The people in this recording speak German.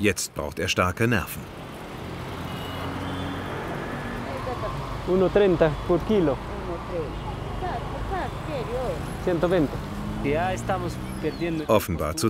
Jetzt braucht er starke Nerven. 1,30 por kilo. 120. Offenbar zu